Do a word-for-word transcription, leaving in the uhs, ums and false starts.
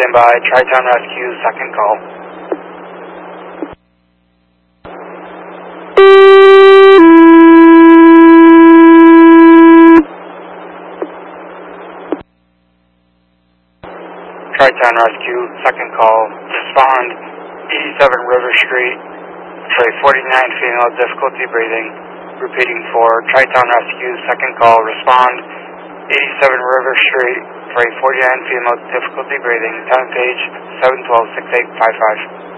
stand by. Tri-Town Rescue, second call. Tri-Town Rescue, second call. Respond, eighty-seven River Street, for a forty-nine female, difficulty breathing. Repeating for Tri-Town Rescue, second call. Respond, eighty-seven River Street, for a forty-nine female, difficulty breathing. Time page seven twelve six eight five five.